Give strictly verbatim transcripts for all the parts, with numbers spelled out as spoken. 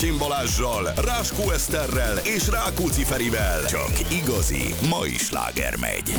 Kim Balázsral, Ráskó Eszterrel és Rákóczi Ferivel. Csak igazi mai sláger megy.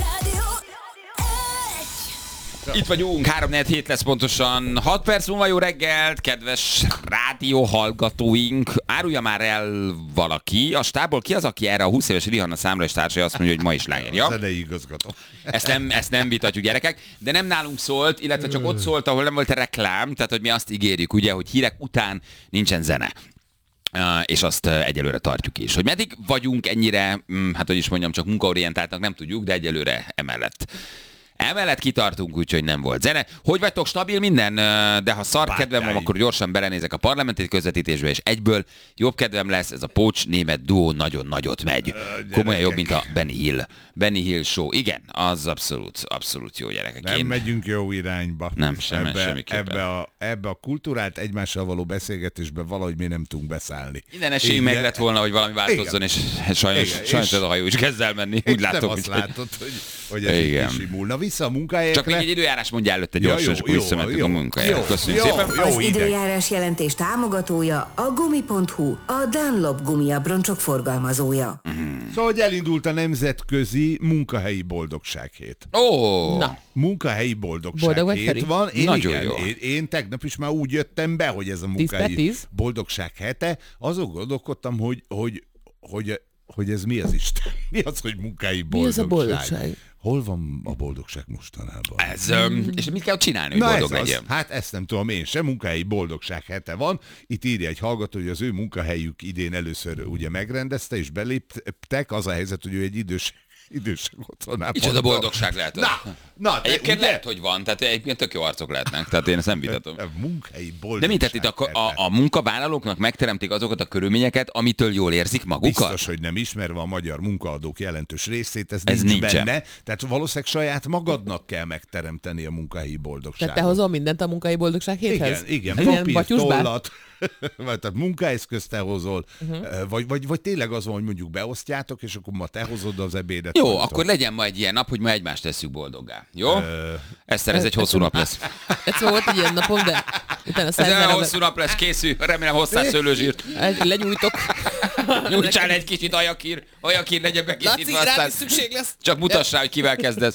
Itt vagyunk, három négy hét lesz pontosan, hat perc múlva. Jó reggelt, kedves rádióhallgatóink. Árulja már el valaki, a stábból ki az, aki erre a húsz éves Rihanna számra és társai azt mondja, hogy ma is slágerja. Zenei igazgató. Ezt nem, ezt nem vitatjuk, gyerekek, de nem nálunk szólt, illetve csak ott szólt, ahol nem volt a reklám, tehát hogy mi azt ígérjük, ugye, hogy hírek után nincsen zene. Uh, és azt uh, egyelőre tartjuk is. Hogy meddig vagyunk ennyire, um, hát hogy is mondjam, csak munkaorientáltnak nem tudjuk, de egyelőre emellett. Emellett kitartunk, úgyhogy nem volt zene. Hogy vagytok, stabil minden? De ha szar kedvem van, akkor gyorsan belenézek a parlamenti közvetítésbe, és egyből jobb kedvem lesz, ez a Pócs német duó nagyon nagyot megy. Komolyan jobb, mint a Benny Hill. Benny Hill show. Igen, az abszolút, abszolút jó, gyerekek. Nem Én... megyünk jó irányba. Nem, semmi, ebbe, semmiképpen. Ebbe a, ebbe a kultúrált egymással való beszélgetésbe valahogy mi nem tudunk beszállni. Minden esély meg lett volna, hogy valami változzon, és sajnos, Igen, sajnos és... ez a hajó is kezd el menni. Úgy látom, nem azt hogy... látod, hogy, hogy ez így simulna. Vissza a munkahelyekre. Csak még egy időjárás mondja előtte gyorsan, ja, és akkor visszamentünk a munkahelyre. Köszönjük jó, szépen. Jó, Az ide. időjárás jelentés támogatója a gumi pont hu, a Dunlop gumiabroncsok forgalmazója. Szóval, hogy elindult a nemzetközi munkahelyi boldogsághét. Ó! Na. Munkahelyi Boldog vagy, boldogsághét Feri? van. Én, Nagyon igen, jó. én, én tegnap is már úgy jöttem be, hogy ez a munkahelyi tíz? boldogság hete. Azon gondolkodtam, hogy, hogy, hogy, hogy ez mi az Isten? Mi az, hogy munkahelyi Mi boldogság? az a boldogság? Hol van a boldogság mostanában? Ez, um, és mit kell csinálni, hogy Na boldog ez az. legyen? Hát ezt nem tudom én sem, munkahelyi boldogság hete van. Itt írja egy hallgató, hogy az ő munkahelyük idén először ugye megrendezte, és beléptek. Az a helyzet, hogy ő egy idős idősek otthonában. Micsoda boldogság lehet az. Na, na te, Egyébként ugye? lehet, hogy van, tehát egyébként tök jó arcok lehetnek, tehát én ezt nem vitatom. A munkahelyi boldogság. De mint tehát itt a, a, a munkavállalóknak megteremtik azokat a körülményeket, amitől jól érzik magukat? Biztos, hogy nem ismerve a magyar munkaadók jelentős részét, ez, Ez nincs nincsen. benne. Tehát valószínűleg saját magadnak kell megteremteni a munkahelyi Tehát boldogságot. te hozol mindent a munkai boldogság héthez? Igen, igen. Ilyen Papír, batyusbár? tollat, vagy tehát munkaeszközt te hozol, Mhm. uh-huh. vagy, vagy, vagy tényleg az van, hogy mondjuk beosztjátok, és akkor ma te hozod az ebédet. Jó, nem akkor tudom. legyen ma egy ilyen nap, hogy ma egymást tesszük boldoggá. Jó? Ö, Eszter, ez egy hosszú nap lesz. Egyszer volt egy ilyen napom, de utána Ez egy száz hosszú nap lesz, készül, remélem hosszás szőlőzsírt. lenyújtok. Nyújtsál egy kicsit ajakír, ajakír legyen Laci, bekészítve, rám aztán is szükség lesz. csak mutass rá, hogy kivel kezdesz.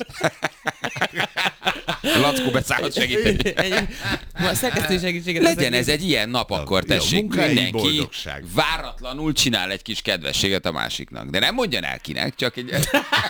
Lackó beszállhat segíteni. Egy- Ma a szerkesztői segítséget. Legyen ez egy ilyen nap, akkor Jó, tessék, munkahelyi mindenki boldogság. váratlanul csinál egy kis kedvességet a másiknak. De nem mondjan el kinek, csak egy...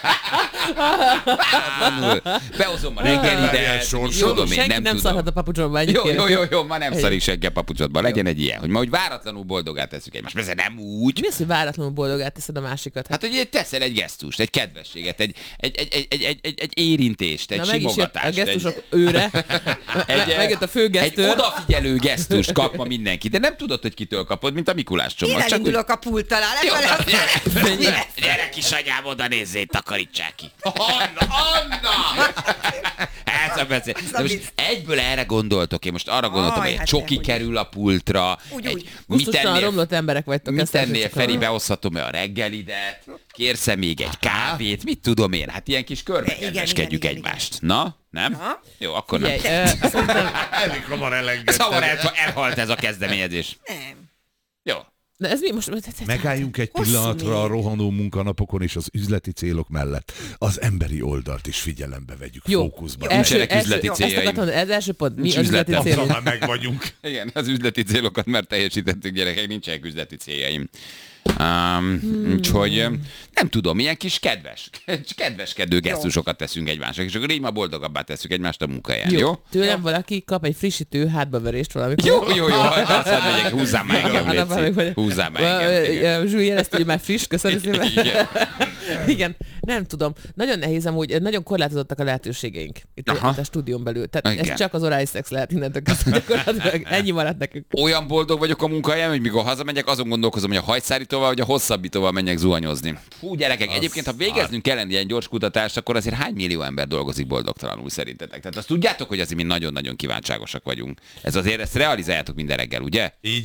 Váratlanul. Behozom a reggelidet, Sorsod. tudom én, Senki nem nem tudom. szarhat a papucsomba Jó, egyébként. jó, jó, jó, ma nem szarik senki a papucsodba. Legyen egy ilyen, hogy ma úgy váratlanul boldogá tesszük egymást. Persze nem úgy. Mi az, hogy váratlanul boldogát teszed a másikat? Hát, hogy teszel egy gesztust, egy kedvességet, egy, egy, egy, egy, egy, egy, egy, egy érintést, egy Na meg is jött a simogatást. gesztusok egy, őre. egy, Megjött a egy főgesztőr. odafigyelő gesztust kap ma mindenki, de nem tudod, hogy kitől kapod, mint a Mikulás Én csomag. Csak úgy, elindulok a pult alá, jó, legalább. gyere, gyere, gyere kisanyám, oda nézzél, takarítsák ki. Anna, Anna! Ez a beszél. De most egyből erre gondoltok, én most arra gondoltam, Aj, hogy egy hát csoki dehogy. kerül a pultra, Úgy, egy, úgy. mit Gusztustalan ennél, romlott emberek vagytok. mit ezt nem ennél, csak Feri, arra. behozhatom-e a reggelidet, kérsz még egy kávét, mit tudom én, hát ilyen kis körbe Igen, kedveskedjük igen, igen, egymást. Na, nem? Na. Jó, akkor nem. Figyelj, ö, szerintem- Elég hamar elengedted. Szóval el, elhalt ez a kezdeményezés. Nem. Jó. De ez mi most? Megálljunk egy Hosszú pillanatra még. a rohanó munkanapokon és az üzleti célok mellett. Az emberi oldalt is figyelembe vegyük, Jó. fókuszba. Nincsenek üzleti ezt céljaim. akartam, ez első pont. Mi Nincs az üzleti üzletem. célunk? Azonnal meg vagyunk. Igen, az üzleti célokat már teljesítettük, gyerekek, nincsenek üzleti céljaim. Um, Hmm. Úgyhogy um, nem tudom, ilyen kis kedves, kedveskedő gesztusokat teszünk egymásnak, és akkor így ma boldogabbá tesszük egymást a munkahelyen, jó? Jó. Jó, Tőlem valaki kap egy frissítő hátbaverést valamikor. jó, jó, jó, azt hadd megyek, húzzám már engem, Anna, légy valamikor- szíves. Húzzám már engem. igen. Zsúly jelezte, hogy már friss, köszönöm szépen. Igen. Igen, nem tudom. Nagyon nehéz amúgy, nagyon korlátozottak a lehetőségeink itt, Aha. itt a stúdión belül. Tehát Igen. ez csak az orális szex lehet innentől kezdve gyakorlatilag. Ennyi maradt nekünk. Olyan boldog vagyok a munkahelyen, hogy mikor hazamegyek, azon gondolkozom, hogy a hajszárítóval vagy a hosszabbítóval menjek zuhanyozni. Fú, gyerekek, egyébként, ha végeznünk kellene ilyen gyors kutatást, akkor azért hány millió ember dolgozik boldogtalanul szerintetek? Tehát azt tudjátok, hogy azért mi nagyon-nagyon kíváncságosak vagyunk. Ez azért, ezt realizáljátok minden reggel, ugye? Így van.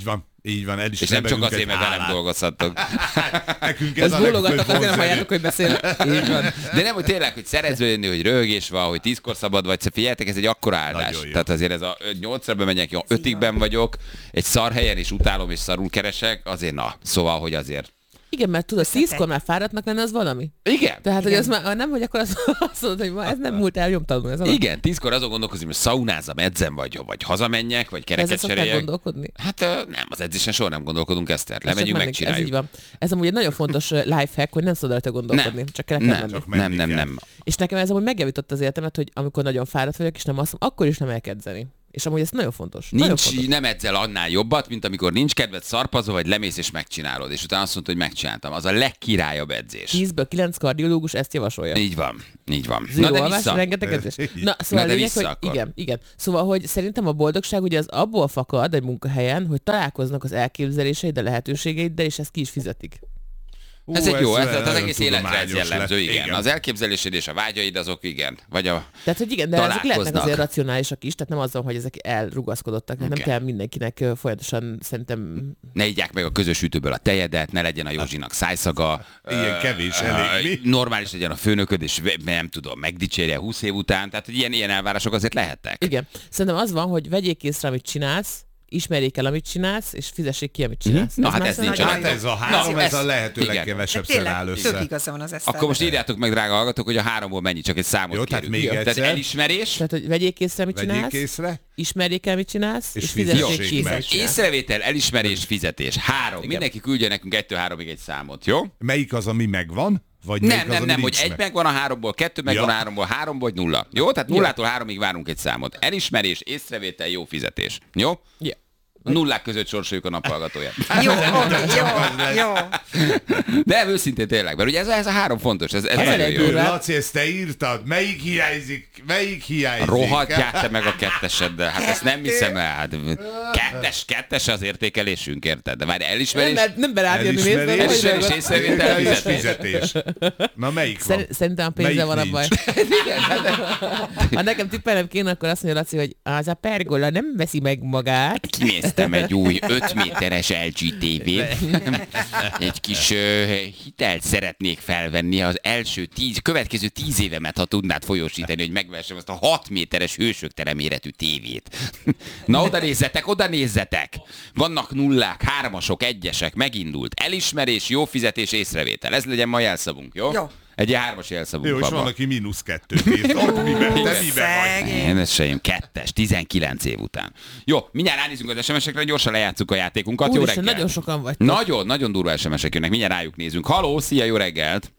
Így van, el is És nem csak azért, mert velem állát. dolgozhattok. Nekünk ez Ez a bólogattak, legfőbb azért nem vonzerő. halljátok, hogy beszélek. Így van. De nem, hogy tényleg, hogy szerező jönni, hogy röhögés van, hogy tízkor szabad vagy, figyeljetek, ez egy akkora áldás. Nagyon jó. Tehát azért ez a nyolcra bemegyek, jó, ötigben vagyok, egy szar helyen és utálom és szarul keresek, azért na. Szóval, hogy azért. Igen, mert tudod, tízkor már fáradtnak lenni, az valami. Igen. Tehát, hogy az már nem, hogy akkor azt, azt mondod, hogy ma ez nem múlt el nyomtalanul. Ez alap. Igen, tízkor azon gondolkozom, hogy szaunázzam, edzem, vagy, vagy hazamenjek, vagy Ezzel kereket szoktál cseréljek. gondolkodni? Hát ö, nem, az edzésen soha nem gondolkodunk, Eszter. Ez csak Lemegyünk, menni- megcsináljuk. Ez így van. Ez amúgy egy nagyon fontos uh, lifehack, hogy nem szabad rajta gondolkodni, Nem. csak kell kell Nem, menni. Csak nem, menni nem, kell. nem. És nekem ez amúgy megjavított az életemet, hogy amikor nagyon fáradt vagyok, és nem azt mondom, akkor is nem elkedzeni. És amúgy ez nagyon fontos. Nagyon Nincs, fontos. nem edzel annál jobbat, mint amikor nincs kedved, szarpazol, vagy lemész és megcsinálod. És utána azt mondta, hogy megcsináltam. Az a legkirályabb edzés. tízből kilenc kardiológus ezt javasolja. Így van, így van. Zero Na de alvás, vissza. rengeteg edzés. Na, Na szóval de a lényeg, vissza hogy akkor. igen, igen. Szóval, hogy szerintem a boldogság ugye az abból fakad egy munkahelyen, hogy találkoznak az elképzeléseid, a lehetőségeiddel, és ezt ki is fizetik. Hú, Ez egy jó, ez, az nagyon egész életre ez tudományos jellemző, lett. igen. Az elképzelésed és a vágyaid azok, igen. Vagy a... Tehát, hogy igen, de ezek lehetnek Találkoznak. azért racionálisak is, tehát nem azzal, hogy ezek elrugaszkodottak, okay. Nem Oké. kell mindenkinek ö, folyamatosan szerintem... Ne igyák meg a közös ütőből a tejedet, ne legyen a Józsinak szájszaga. Ilyen ö, kevés, ö, elég mi? Normális legyen a főnököd, és ve- nem tudom, megdicsérje húsz év után. Tehát, hogy ilyen, ilyen elvárások azért lehetnek. Igen. Szerintem az van, hogy vegyék észre, amit csinálsz, ismerjék el, amit csinálsz, és fizessék ki, amit csinálsz. Na, hát már ez nincs. szerintem- Hát ez a három, Na, ez a ez- lehető igen. legkevesebbszer Tényleg, áll tök össze. igaza van az Eszternek. Akkor most írjátok meg, drága hallgatók, hogy a háromból mennyi, csak egy számot Jó, tehát kérünk. még Tehát egyszer. elismerés, Tehát, hogy vegyék észre, amit Vegyék csinálsz, észre. ismerjék el, mit csinálsz, és, És fizessék fizessék ki. meg. amit csinálsz. észrevétel, elismerés, fizetés. Három. Igen. Mindenki küldje nekünk ettől háromig egy számot, jó? Melyik az, ami megvan? Vagy Nem, melyik az, nem, ami nem, hogy nincs egy meg? megvan a háromból, kettő megvan Ja. a háromból, három vagy nulla. Jó? Tehát nullától háromig várunk egy számot. Elismerés, észrevétel, jó fizetés. Jó? Ja. A nullák között sorsoljuk a naphallgatóját. Jó, oké, jó, jó. De őszintén tényleg, mert ugye ez, a- ez a három fontos, ez, ez Ez nagyon elég jó. durva. Laci, ezt te írtad? Melyik hiányzik? Melyik hiányzik? Rohadjál te meg a ketteseddel, hát ezt nem hiszem el. Hát kettes, kettes az értékelésünk, érted? De várj, elismerés, Nem, nem berád jönni Elismerés, nézve, hogy elismerés, dolgot. észrevétel, És fizetés. fizetés. Na melyik van? Szer- Szerintem a pénzzel van a Melyik baj. Ha nekem tippelnem kéne, akkor azt mondja Laci, hogy az a pergola nem veszi meg magát. Kinéztem egy új öt méteres el gé té vét. Egy kis uh, hitelt szeretnék felvenni az első tíz, következő tíz évemet, ha tudnád folyósítani, hogy megvessem azt a hat méteres hősök tereméretű tévét. Na oda nézzetek, oda nézzetek! Vannak nullák, hármasok, egyesek, megindult. Elismerés, jó fizetés, észrevétel. Ez legyen ma jelszavunk, jó? Jó. Egy ilyen hármas jelszavunk Jó, és van. van, aki mínusz kettőt írt. Ott miben? Te miben vagy? Szegény. Én eseim kettes, tizenkilenc év után. Jó, mindjárt ránézünk az es em es-ekre, gyorsan lejátszuk a játékunkat. Jó Úristen, reggel. nagyon sokan vagytok. Nagyon, nagyon durva es em es-ek jönnek, mindjárt rájuk nézünk. Haló, szia, jó reggelt!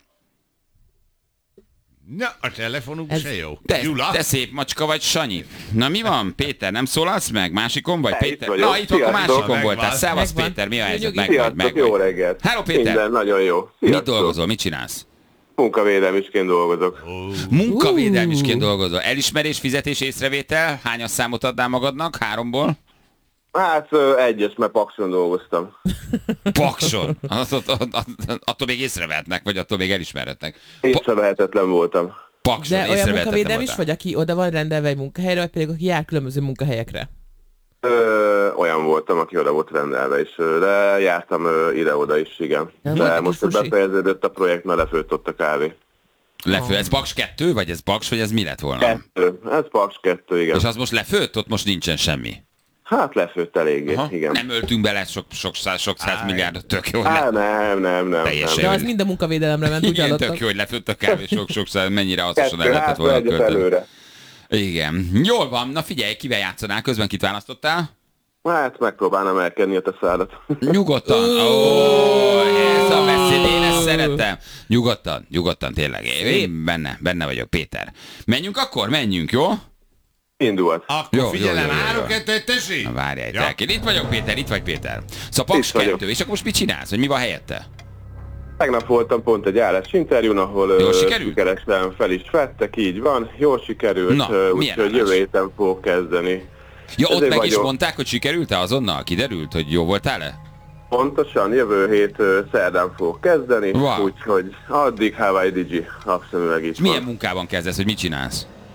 Na, a telefonunk Ez- se jó. Te, Gyula? te szép macska vagy, Sanyi. Na mi van, Péter, nem szólalsz meg? Másikon vagy, Te, itt Péter? vagyok. Na, itt akkor Sziasztok. másikon Megvan. voltál. Szevasz, Megvan. Péter, mi a helyzet? Nyugi. Meg vagy, Sziasztok, meg jó vagy. reggelt. Hello, Péter. Minden nagyon jó. Mit Sziasztok. dolgozol, mit csinálsz? Munkavédelmisként dolgozok. Munkavédelmisként dolgozol. Elismerés, fizetés, észrevétel. Hányas számot adnál magadnak? Háromból? Hát ö, egyes, mert Pakson dolgoztam. Pakson. Att- att- att- Attól még észrevehetnek, vagy attól még elismerhetnek. Pa- Észrevehetetlen voltam. Pakson, De olyan észrevehetetlen munkavédelem is voltál. vagy, aki oda van rendelve egy munkahelyre, vagy pedig aki jár különböző munkahelyekre? Ö, olyan voltam, aki oda volt rendelve is, ö, de jártam ö, ide-oda is, igen. Nem De voltak most, hogy fusi? befejeződött a projekt, mert lefőtt ott a kávé. Lefő, ez Paks kettő, vagy ez Paks, vagy ez mi lett volna? Kettő. Ez Paks kettő, igen. És az most lefőtt, ott most nincsen semmi. Hát lefőtt eléggé, Aha. igen. Nem öltünk bele sok, sok, száz, sok száz milliárdot, tök jó. Á, Ne, nem, nem, nem. Teljesen De nem. az mind a munkavédelemre ment, úgy igen, hallottam. tök jó, hogy lefőtt a kávé, sok, sok száz, mennyire hasznosan el Kettő lehetett hátra, volna egyet költeni. előre. Igen. Jól van, na figyelj, kivel játszanál, közben kit választottál? Hát megpróbálnám elkenni a te szádat. Nyugodtan. Ó, ez a beszéd, én ezt szeretem. Nyugodtan, nyugodtan, tényleg. Én benne, benne vagyok, Péter. Menjünk akkor? Menjünk, jó? Indult. Akkor Jó, jó, figyelem, jó, jó, jó. három, kettő, egy, tessék! Na várjál, Ja. ja. Itt vagyok, Péter, itt vagy, Péter. Szóval Paks Itt vagyok. kettő, és akkor most mit csinálsz? Hogy mi van helyette? Tegnap voltam pont egy állási interjún, ahol Jól ö, sikerült? sikeresen fel is vettek, így van, jól sikerült, Na, ö, milyen úgyhogy állás? jövő héten fogok kezdeni. Ja, ott Ezért meg is vagyok. mondták, hogy sikerült-e azonnal? Kiderült, hogy jó voltál-e? Pontosan, jövő hét ö, szerdán fogok kezdeni, Wow. úgyhogy addig Hawaii Digi, abszolút így Milyen van. munkában kezdesz, hogy mit csinálsz?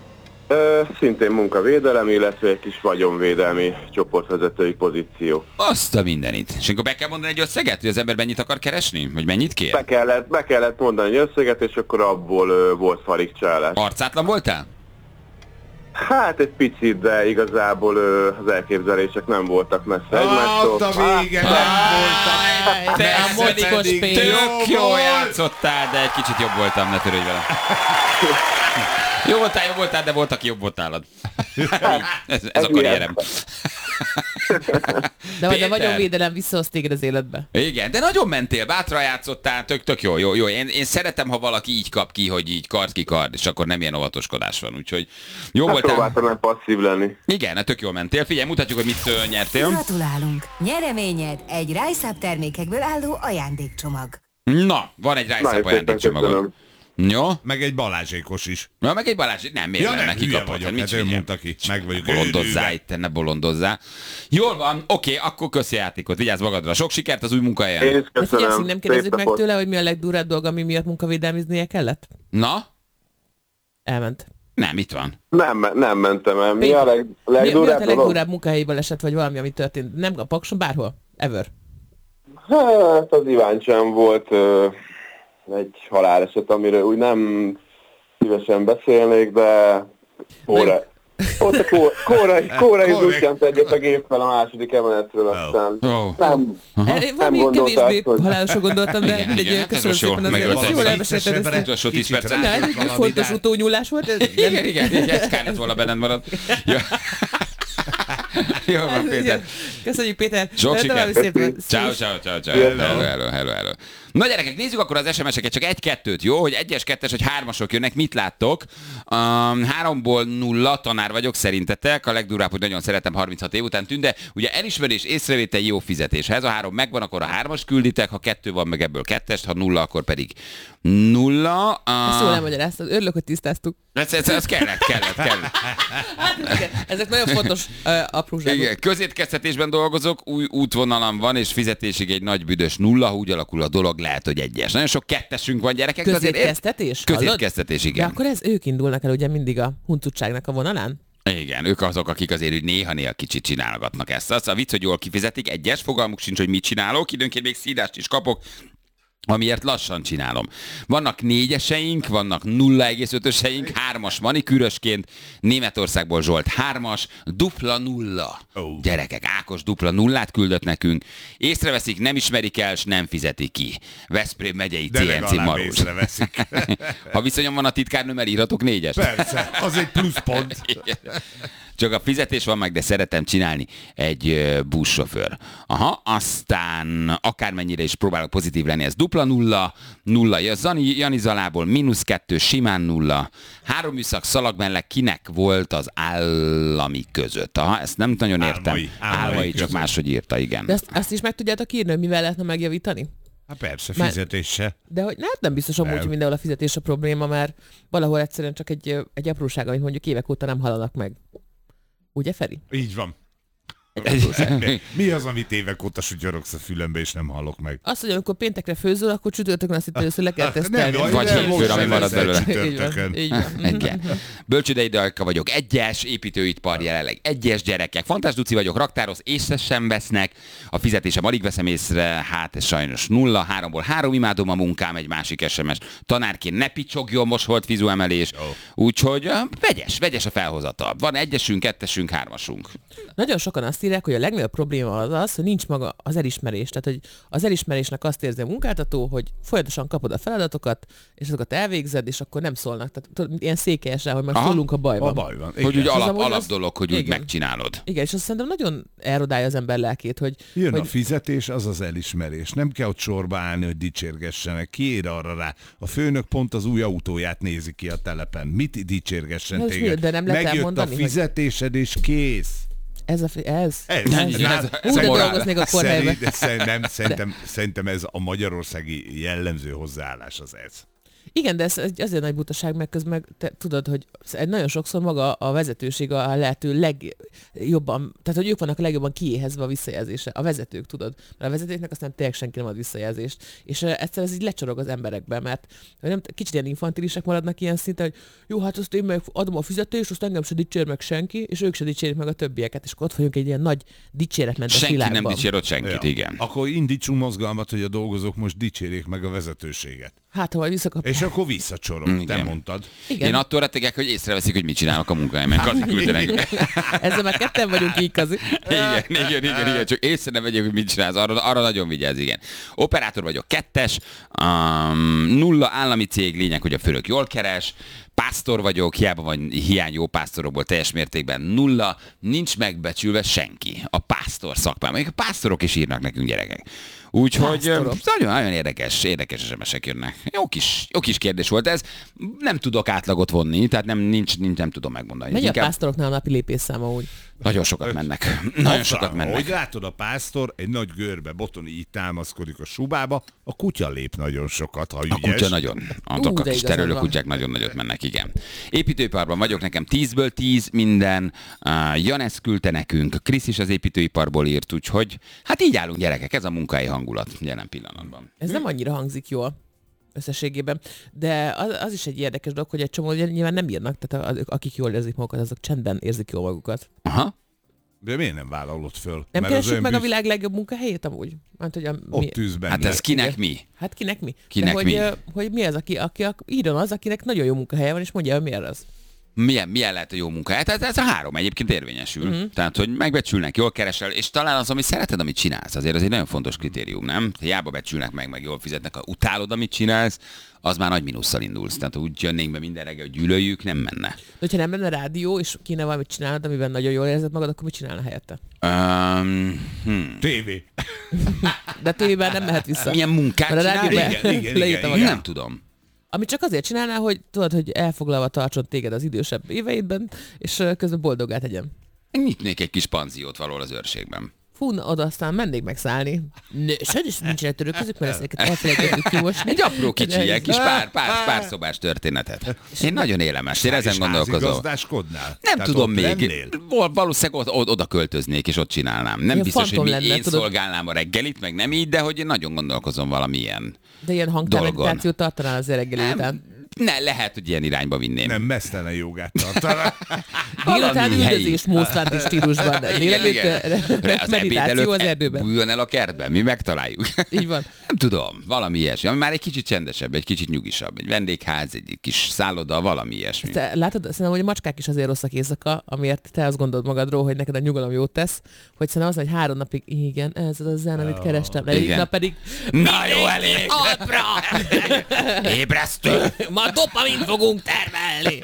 Ö, szintén munkavédelem, illetve egy kis vagyonvédelmi csoportvezetői pozíció. Azt a mindenit. És akkor be kell mondani egy összeget, hogy az ember mennyit akar keresni? Vagy mennyit kér? Be kellett, be kellett mondani egy összeget, és akkor abból ö, volt farigcsálás. Arcátlan voltál? Hát egy picit, de igazából ö, az elképzelések nem voltak messze egymástól. Ott a vége, nem voltak. Te a mocskos pedig pénz. tök jó Jó volt. játszottál, de egy kicsit jobb voltam, ne törődj velem. Jó voltál, jó voltál, de volt, aki jobb volt nálad. Ez, ez a karrierem. De hogy a Péter. vagyonvédelem visszahoz téged az életbe. Igen, de nagyon mentél, bátran játszottál, tök, tök jó, jó, jó. Én, én szeretem, ha valaki így kap ki, hogy így kard ki kard, és akkor nem ilyen óvatoskodás van, úgyhogy jó Hát voltál. próbáltam nem passzív lenni. Igen, hát tök jól mentél. Figyelj, mutatjuk, hogy mit ö, nyertél. Gratulálunk! Nyereményed egy Rájszább termékekből álló ajándékcsomag. Na, van egy Nagyon rájszap szépen ajándékcsomagod. köszönöm. Jó? Meg egy Balázsékos is. Na, meg egy Balázs, nem, miért Ja, lenne nem, neki hülye kapott? vagyok, mit hát ő figyelj? mondta ki. Meg vagyok Bolondozzá, őrülve. itt te ne bolondozzá. Jól van, oké, akkor köszi a játékot, vigyázz magadra. Sok sikert az új munkahelyen. Én is De figyelsz, köszönöm. hogy nem kérdezzük Szép meg napot. tőle, hogy mi a legdurább dolog, ami miatt munkavédelmiznie kellett? Na? Elment. Nem, itt van. Nem, nem mentem el. Mi Péter, a leg, Mi, mi a legdurább te dolog? legdurább munkahelyi baleset, vagy valami, ami történt? Nem a Pakson, bárhol. Ever. Hát az Iváncsán volt ö, egy haláleset, amiről úgy nem szívesen beszélnék, de óra. Ott a kó- kórai, kórai Korrekt. zutyant egyet a géppel a második emeletről, aztán Ó. nem, Eh, Valami gondolták, kevésbé hogy- halálosra gondoltam, de Igen, mindegy, igen, hát ez köszönöm most jó, szépen azért. megölted. Ezt jól Valami elmesélted ezt. viccesebbre. Utolsó tíz Kicsit percet. Na, ez rájuk egy fontos valamit. utónyúlás volt. Ez Igen, nem... igen, igen, ez kellett volna benned marad. Jó. Jó van, Péter. Köszönjük, Péter. Sok További sikert. szép- Ciao, ciao, ciao, ciao. Hello. Hello, hello, hello, hello. Na gyerekek, nézzük akkor az es em es-eket, csak egy-kettőt, jó? Hogy egyes, kettes, vagy hármasok jönnek, mit láttok? Um, háromból nulla, tanár vagyok, szerintetek. A legdurább, hogy nagyon szeretem harminchat év után tűnt, de ugye elismerés, észrevétel, jó fizetés. Ha ez a három megvan, akkor a hármas külditek, ha kettő van, meg ebből kettest, ha nulla, akkor pedig nulla. Ezt jól Uh, elmagyaráztad. Örülök, hogy tisztáztuk. ez, ez, ez kellett, kellett, kellett. Igen, ezek nagyon fontos uh, apróságok. Igen, közétkeztetésben dolgozok, új útvonalam van, és fizetésig egy nagy büdös nulla, ha úgy alakul a dolog, lehet, hogy egyes. Nagyon sok kettesünk van, gyerekek. de azért ér- Közétkeztetés? Hallod? Közétkeztetés, De igen. akkor ez ők indulnak el ugye mindig a huncutságnak a vonalán? Igen, ők azok, akik azért úgy néha-néha kicsit csinálgatnak ezt. Az a vicc, hogy jól kifizetik, egyes, fogalmuk sincs, hogy mit csinálok, időnként még szídást is kapok, amiért lassan csinálom. Vannak négyeseink, vannak nulla egész ötöseink, hármas manikűrösként, Németországból Zsolt hármas, dupla nulla. Ó. Gyerekek, Ákos dupla nullát küldött nekünk, észreveszik, nem ismerik el, és nem fizetik ki. Veszprém megyei De cé en cé legalább Marós. észreveszik. Ha viszonyom van a titkárnőmmel, írhatok négyes. Persze, az egy pluszpont. Igen. Csak a fizetés van meg, de szeretem csinálni egy ö, buszsofőr. Aha, aztán akármennyire is próbálok pozitív lenni, ez dupla nulla, nulla, ja, Zani, Jani Zalából mínusz kettő, simán nulla, három műszak szalag mellett kinek volt az állami között? Aha, ezt nem nagyon értem. Álmai, álmai Álmai, csak között. máshogy írta, igen. De azt, azt is meg tudjátok írni, hogy mivel lehetne megjavítani? Hát persze, Már- fizetése. De hogy hát nem biztos amúgy, Nem. hogy mindenhol a fizetés a probléma, mert valahol egyszerűen csak egy, ö, egy apróság, amit mondjuk évek óta nem hallanak meg. Ugye, Feri? Így van. Mi az, amit évek óta sutyorogsz a fülembe, és nem hallok meg? Azt, hogy amikor péntekre főzöl, akkor csütörtökön azt hittem, először le kell Nem, tesztelni. jaj, Vagy de hétfőn, most ami sem marad leszel belőle. csütörtökön. Így van, így van. Igen. Bölcsődeidalka vagyok, egyes, építőipar jelenleg egyes gyerekek, Fantás Duci vagyok, raktáros, észre sem vesznek, a fizetésem alig veszem észre, hát ez sajnos nulla, háromból három, imádom a munkám, egy másik es em es. Tanárként ne picsogjon, most volt fizuemelés, úgyhogy uh, vegyes, vegyes a felhozata. Van egyesünk, kettesünk, hármasunk. Nagyon sokan azt írják, hogy a legnagyobb probléma az az, hogy nincs maga az elismerés. Tehát, hogy az elismerésnek azt érzi a munkáltató, hogy folyamatosan kapod a feladatokat, és azokat elvégzed, és akkor nem szólnak. Tehát tudod, ilyen székelyesen, hogy majd Aha. szólunk a bajban. A baj van. Hogy úgy Igen. alap, amúgy alap az- dolog, hogy úgy igen. megcsinálod. Igen, és azt szerintem nagyon elrodálja az ember lelkét, hogy, Jön hogy a fizetés, az az elismerés. Nem kell ott sorba állni, hogy dicsérgessenek. Ki ér arra rá? A főnök pont az új autóját nézi ki a telepen. Mit dicsérgessen Na, és mi, téged? de nem lehet Megjött elmondani, a hogy- fizetésed, és kész. ez a... fi- Ez? Ez, Ez- ez, ez- Hú, de morál. dolgoznék a kórhelyban. Szerint, szerint, nem, szerintem, szerintem ez a magyarországi jellemző hozzáállás az ez. Igen, de ez egy azért nagy butaság, meg közben te tudod, hogy nagyon sokszor maga a vezetőség a lehető legjobban, tehát hogy ők vannak a legjobban kiéhezve a visszajelzésre. A vezetők, tudod. Mert a vezetőknek aztán tényleg senki nem ad visszajelzést. És egyszer ez így lecsorog az emberekbe, mert nem, kicsit ilyen infantilisek maradnak ilyen szinten, hogy jó, hát azt én meg adom a fizetést, azt engem se dicsér meg senki, és ők se dicsérik meg a többieket, és akkor ott vagyunk egy ilyen nagy dicséretmentes senki világban. Senki nem dicsér ott senkit, Ja. igen. Akkor indítsunk mozgalmat, hogy a dolgozók most dicsérjék meg a vezetőséget. Hát, ha majd visszakapják. És akkor visszacsorog, te mondtad. Igen. Én attól rettegek, hogy észreveszik, hogy mit csinálok a munkahelyemen. Kazi küldenek. Ezzel már ketten vagyunk így, Kazi. Igen, igen, igen, igen, csak észre nem vegyek, hogy mit csinálsz, arra, arra nagyon vigyázz, igen. Operátor vagyok, kettes, um, nulla állami cég, lényeg, hogy a főnök jól keres, pásztor vagyok, hiába van hiány jó pásztorokból, teljes mértékben nulla, nincs megbecsülve senki. A pásztor szakmában. Még a pásztorok is írnak nekünk, gyerekek. Úgyhogy nagyon, nagyon érdekes, érdekes es em esek jönnek. Jó kis, jó kis kérdés volt ez. Nem tudok átlagot vonni, tehát nem, nincs, nincs, nem tudom megmondani. Mennyi Inkább a pásztoroknál a napi lépésszáma úgy? nagyon sokat mennek. Nagyon sokat Hogy mennek. látod, a pásztor egy nagy görbe, Botoni így támaszkodik a subába, a kutya lép nagyon sokat, ha A ügyes. kutya nagyon. Azok Ú, a de kis igazad terülő van. kutyák nagyon nagyot mennek, igen. Építőiparban vagyok, nekem tízből tíz minden. Uh, Janesz küldte nekünk, Krisz is az építőiparból írt, úgyhogy hát így állunk, gyerekek, ez a munkai hangulat jelen pillanatban. Ez nem annyira hangzik jól összességében, de az, az is egy érdekes dolog, hogy egy csomó nyilván nem írnak, tehát az, akik jól érzik magukat, azok csendben érzik jól magukat. Aha. De miért nem vállalod föl? Nem Mert az keressük olyan meg a büsz- világ legjobb munkahelyét amúgy? Hát, hogy a, mi... Ott tűz benne. Hát ez kinek mi? Hát kinek mi? Kinek De hogy, mi? ö, hogy mi az, aki, aki, aki írjon az, akinek nagyon jó munkahelye van, és mondja, hogy miért az. Milyen, milyen lehet a jó munka? Tehát ez a három egyébként érvényesül. Mhm. Uh-huh. Tehát, hogy megbecsülnek, jól keresel, és talán az, amit szereted, amit csinálsz, azért az egy nagyon fontos kritérium, nem? Hiába becsülnek meg, meg jól fizetnek, ha utálod, amit csinálsz, az már nagy mínusszal indulsz. Tehát úgy jönnénk be minden reggel, hogy gyűlöljük, nem menne. De hogyha nem lenne rádió, és kéne valamit csinálnod, amiben nagyon jól érzed magad, akkor mit csinálna helyette? Um, hmm. tévé. De tévében nem mehet vissza. Milyen munkát Mert a csinál? rádióban Igen, igen, igen, leírta igen. magát. Nem tudom. Ami csak azért csinálná, hogy tudod, hogy elfoglalva tartson téged az idősebb éveidben, és ö, közben boldogát tegyen. Nyitnék egy kis panziót valahol az őrségben. Fú, na, oda aztán mennék megszállni. Nő, sajnos nincsenek török közük, mert ezeket elfelejtettük kimosni. Egy apró kicsi, De- egy kis pár, pár, pár szobás történetet. Én nagyon élem én ezen És gondolkozom. házigazdáskodnál? Nem Tehát tudom ott még. lennél? Val- Valószínűleg ott, oda költöznék, és ott csinálnám. Nem Ilyen biztos, hogy fantom mi, lenne, én tudod. szolgálnám a reggelit, meg nem így, de hogy én nagyon gondolkozom valamilyen. De ilyen hangtármeditációt tartanál az reggeli után. Ne, lehet, hogy ilyen irányba vinném. Nem, mesztelen jogát tartanak. Délután Valami helyi. üldözés módszerti stílusban. Igen, igen. Délelőtt Az ebéd meditáció az előtt erdőben. bújjon el a kertben, mi megtaláljuk. Így van. Nem tudom, valami ilyesmi, ami már egy kicsit csendesebb, egy kicsit nyugisabb, egy vendégház, egy kis szálloda, valami ilyesmi. Te látod, szerintem, hogy a macskák is azért rosszak éjszaka, amiért te azt gondolod magadról, hogy neked a nyugalom jót tesz, hogy szerintem az, hogy három napig, igen, ez az a zen, amit kerestem, negyedik Igen. nap pedig Na jó, elég! Alpra! Ébresztő! Ma dopamint fogunk termelni!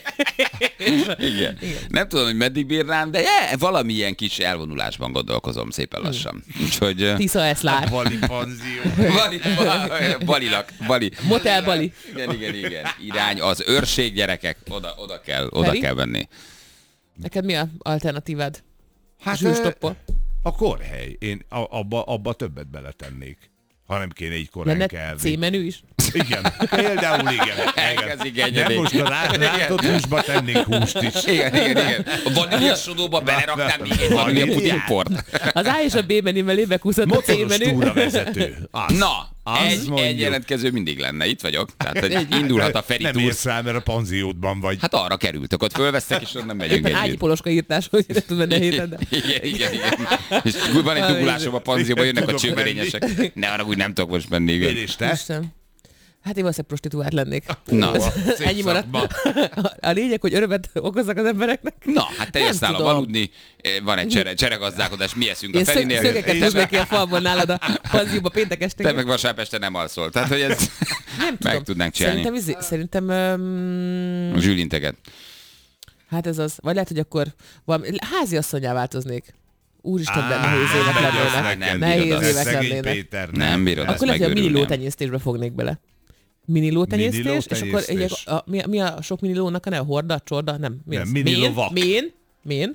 Igen. Igen. Nem tudom, hogy meddig bírnám, de je, valamilyen kis elvonulásban gondolkozom szépen lassan. Úgyhogy... ö, Tisza Eszlár. Bali panzió. Bali, bali, balilak, bali. Motel Bali. Igen, igen, igen. Irány az őrség, gyerekek. Oda, oda kell, oda Feri? kell venni. Neked mi a alternatívád? Hát Zsűrstoppol. a korhely. Én a- abba, abba többet beletennék. Ha nem kéne így korán Lenne kelni. C-menü is? Igen, például igen. Elkezd igen. igényelni. Nem most a rá- rántott húsba tennénk húst is. Igen, igen, igen. A vaníliasodóba beleraktál még egy vanília pudingport. Az A és a B menü mellé bekúszott a Motoros C-menü. túravezető. Az. Na, Az egy, mondjuk. egy jelentkező mindig lenne. Itt vagyok. Tehát hogy indulhat a Feri Nem túr. érsz rá, mert a panziódban vagy. Hát arra kerültök, ott fölvesztek, és onnan megyünk Éppen Ágyi együtt. Poloska írtás, hogy nem tud menni a héten, de... Igen, igen, igen. És van egy dugulásom a panzióban, jönnek a Tudok csőgerényesek. Ne arra úgy nem tudok most menni. igen. Én és te? Isten. Hát én valószínűleg prostituált lennék. Na, Szép Ennyi maradt. szakma. A lényeg, hogy örömet okozzak az embereknek. na, hát te Nem jössz nálam tudom. aludni, van egy csere, cseregazdálkodás, mi eszünk a Én szög, Ferinél. szögeket hoznék ki a falból nálad a panzióba péntek este. Te meg vasárnap este nem alszol. Tehát, hogy ezt Nem tudom. meg tudnánk csinálni. Szerintem, izé, szerintem um, Zsűlinteket. hát ez az. Vagy lehet, hogy akkor valami, háziasszonyá változnék. Úristen, de Á, nehéz évek nem jössz lennének. nekem. Nehéz Nehéz évek évek Szegény lennének. Péter, Nem bírod, ezt Akkor lehet, hogy a megőrülnem. miniló tenyésztésbe fognék bele. Miniló tenyésztés, és akkor tenyésztés. egy, a, mi, a, mi a sok minilónak a neve? Horda, csorda? Nem. Mi Nem, az? miniló Mén? vak. Mén? Mén?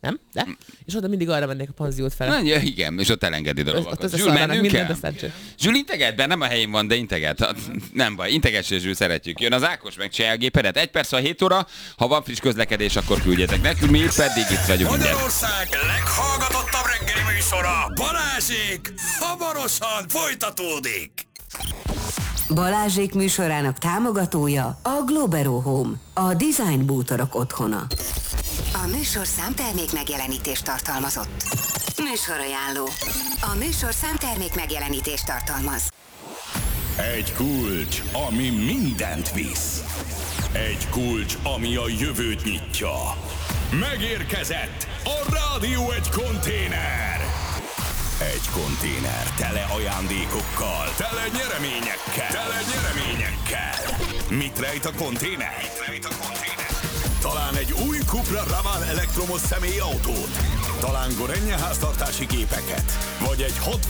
Nem? De? És oda mindig arra mennék a panziót fel. Na, ja, igen, és ott elengedi dolgokat. Ott az Zsül, szarrának mennünk mindent, kell? aztán csak. Zsül, integet be, nem a helyén van, de integet. Nem baj, integesse, Zsül, szeretjük. Jön az Ákos, megcsinálja a gépedet. Egy perc a hét óra, ha van friss közlekedés, akkor küldjetek nekünk, mi pedig itt vagyunk mindjárt. Magyarország leghallgatottabb reggeli műsora, Balázsék, hamarosan folytatódik. Balázsék műsorának támogatója a Globero Home, a design bútorok otthona. A műsor számtermék megjelenítést tartalmazott. Műsorajánló. A műsor számtermék megjelenítést tartalmaz. Egy kulcs, ami mindent visz. Egy kulcs, ami a jövőt nyitja. Megérkezett a Rádió egy konténer. Egy konténer tele ajándékokkal, tele nyereményekkel, tele nyereményekkel. Mit rejt a konténer? Mit rejt a konténer? Talán egy új Cupra Ravan elektromos személyautót, talán Gorenje háztartási gépeket, vagy egy Hot